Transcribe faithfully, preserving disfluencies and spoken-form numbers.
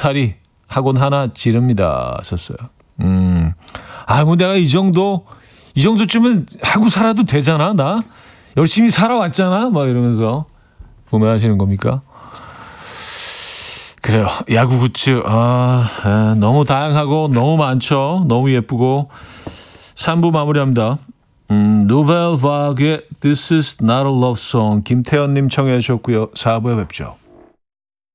로타리 학원 하나 지릅니다. 썼어요. 음, 아, 뭐 내가 이 정도, 이 정도쯤은 하고 살아도 되잖아, 나? 열심히 살아왔잖아? 막 이러면서 구매하시는 겁니까? 그래요. 야구 굿즈, 아, 아, 너무 다양하고 너무 많죠. 너무 예쁘고. 삼 부 마무리합니다. 음, 노벨 바그의 This is not a love song 김태현님 청해 주셨고요. 사 부에 뵙죠.